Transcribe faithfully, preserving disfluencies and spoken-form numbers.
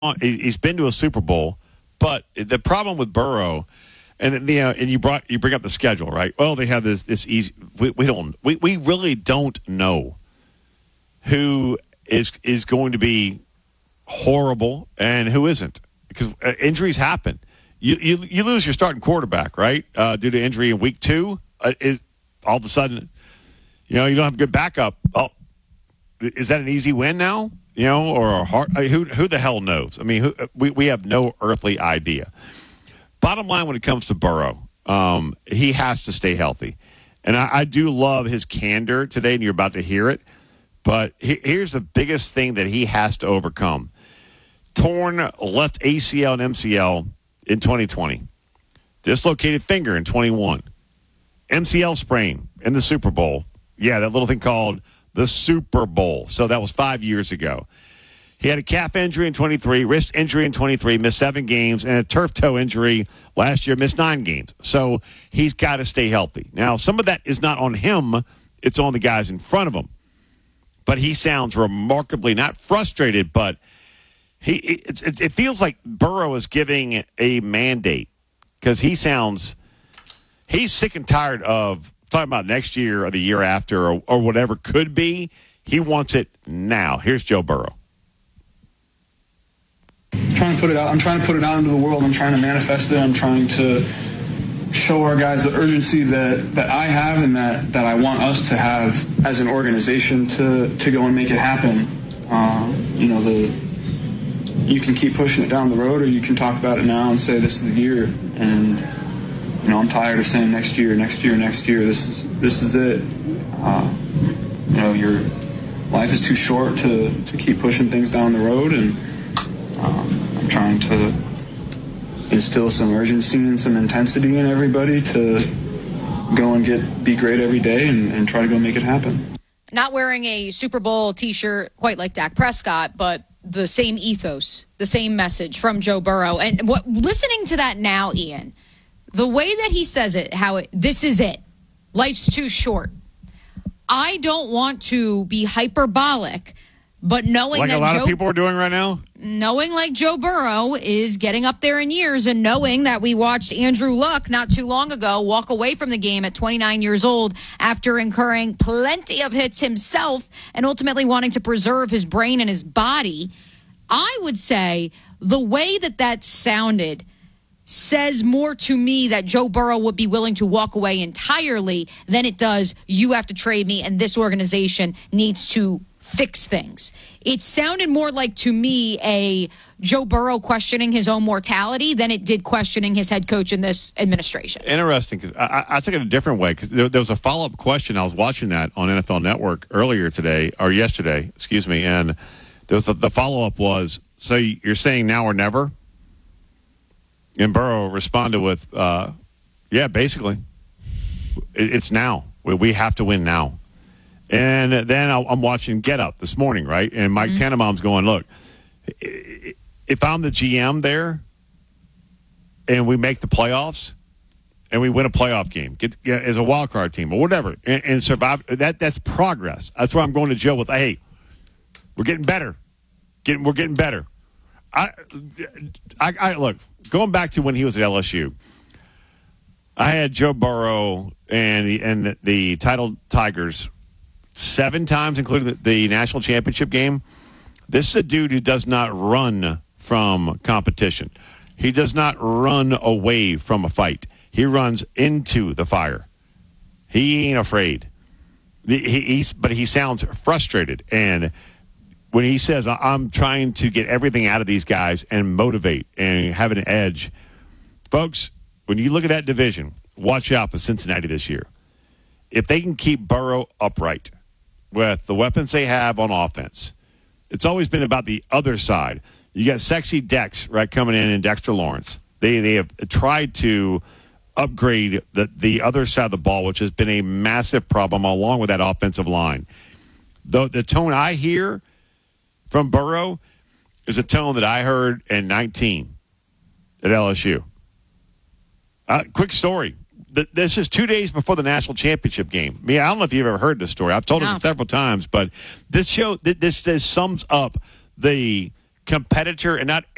he's been to a Super Bowl, but the problem with Burrow, and you know, and you brought you bring up the schedule, right? Well, they have this this easy. We, we don't. We, we really don't know who is is going to be horrible and who isn't, because uh, injuries happen. You, you you lose your starting quarterback, right, uh, due to injury in week two. Uh, is all of a sudden, you know, you don't have a good backup. Oh, is that an easy win now? You know, or a hard, who who the hell knows? I mean, who, we we have no earthly idea. Bottom line, when it comes to Burrow, um, he has to stay healthy, and I, I do love his candor today, and you're about to hear it. But he, here's the biggest thing that he has to overcome: torn left A C L and M C L in twenty twenty, dislocated finger in twenty-one, M C L sprain in the Super Bowl. Yeah, that little thing called the Super Bowl. So that was five years ago. He had a calf injury in twenty-three, wrist injury in twenty-three, missed seven games, and a turf toe injury last year, missed nine games. So he's got to stay healthy. Now, some of that is not on him. It's on the guys in front of him. But he sounds remarkably, not frustrated, but he it, it, it feels like Burrow is giving a mandate, because he sounds, he's sick and tired of talking about next year or the year after or, or whatever could be. He wants it now. Here's Joe Burrow. I'm trying to put it out. I'm trying to put it out into the world. I'm trying to manifest it. I'm trying to show our guys the urgency that, that I have and that, that I want us to have as an organization to, to go and make it happen. Uh, you know, the you can keep pushing it down the road, or you can talk about it now and say this is the year. And you know, I'm tired of saying next year, next year, next year. This is this is it. Uh, you know, your life is too short to, to keep pushing things down the road, and um, I'm trying to instill some urgency and some intensity in everybody to go and get be great every day and, and try to go make it happen. Not wearing a Super Bowl t-shirt quite like Dak Prescott, but the same ethos, the same message from Joe Burrow. And what listening to that now, Ian, the way that he says it, how it, this is it, life's too short. I don't want to be hyperbolic, but knowing like that a lot Joe, of people are doing right now, knowing like Joe Burrow is getting up there in years, and knowing that we watched Andrew Luck not too long ago walk away from the game at twenty-nine years old after incurring plenty of hits himself and ultimately wanting to preserve his brain and his body, I would say the way that that sounded says more to me that Joe Burrow would be willing to walk away entirely than it does, you have to trade me and this organization needs to fix things. It sounded more like, to me, a Joe Burrow questioning his own mortality than it did questioning his head coach in this administration. Interesting, because I, I took it a different way, because there, there was a follow-up question. I was watching that on N F L Network earlier today, or yesterday, excuse me, and there was the, the follow-up was, so you're saying now or never? And Burrow responded with, uh, yeah, basically. It, it's now. We, we have to win now. And then I'm watching Get Up this morning, right? And Mike mm-hmm. Tannenbaum's going, look, if I'm the G M there and we make the playoffs and we win a playoff game, get, get as a wild card team or whatever, and, and survive, that that's progress. That's where I'm going to Joe with, hey, we're getting better. Getting, we're getting better. I, I, I look, going back to when he was at L S U, I had Joe Burrow and the, and the, the titled Tigers seven times, including the, the national championship game. This is a dude who does not run from competition. He does not run away from a fight. He runs into the fire. He ain't afraid. The, he, he's, but he sounds frustrated. And when he says, I'm trying to get everything out of these guys and motivate and have an edge, folks, when you look at that division, watch out for Cincinnati this year. If they can keep Burrow upright with the weapons they have on offense, it's always been about the other side. You got sexy Dex, right, coming in, and Dexter Lawrence. They they have tried to upgrade the, the other side of the ball, which has been a massive problem along with that offensive line. The, the tone I hear from Burrow is a tone that I heard in nineteen at L S U. Uh, quick story. This is two days before the national championship game. I mean, I don't know if you've ever heard this story. I've told no. it several times, but this show, this, this sums up the competitor and not